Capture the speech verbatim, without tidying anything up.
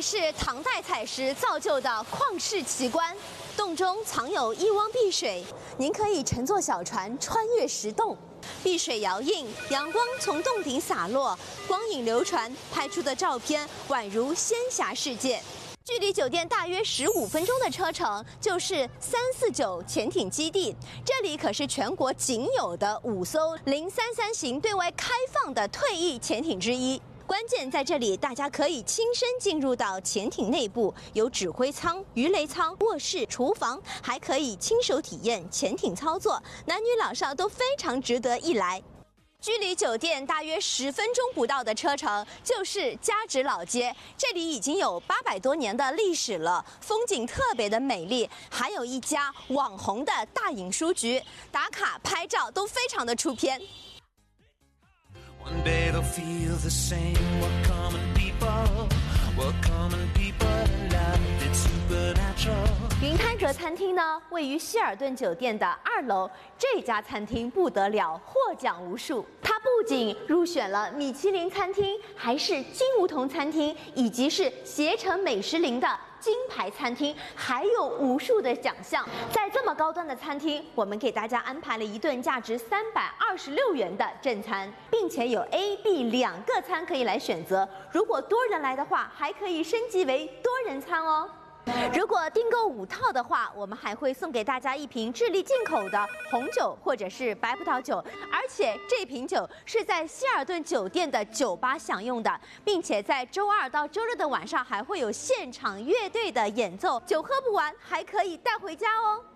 是唐代采石造就的旷世奇观，洞中藏有一汪碧水，您可以乘坐小船穿越石洞。碧水摇映，阳光从洞顶洒落，光影流传，拍出的照片宛如仙侠世界。距离酒店大约十五分钟的车程，就是三四九潜艇基地。这里可是全国仅有的五艘零三三型对外开放的退役潜艇之一。关键在这里，大家可以亲身进入到潜艇内部，有指挥舱、鱼雷舱、卧室、厨房，还可以亲手体验潜艇操作，男女老少都非常值得一来。距离酒店大约十分钟不到的车程，就是加直老街。这里已经有八百多年的历史了，风景特别的美丽，还有一家网红的大影书局，打卡拍照都非常的出片。One day they'll feel the same. We're common people. We're common people in love. It's supernatural. 云滩阁餐厅呢，位于希尔顿酒店的二楼。这家餐厅不得了，获奖无数。它不仅入选了米其林餐厅，还是金梧桐餐厅，以及是携程美食林的金牌餐厅，还有无数的奖项。在这么高端的餐厅，我们给大家安排了一顿价值三百二十六元的正餐，并且有 A、B 两个餐可以来选择。如果多人来的话，还可以升级为多人餐哦。如果订购五套的话，我们还会送给大家一瓶智利进口的红酒或者是白葡萄酒，而且这瓶酒是在希尔顿酒店的酒吧享用的，并且在周二到周日的晚上还会有现场乐队的演奏，酒喝不完还可以带回家哦。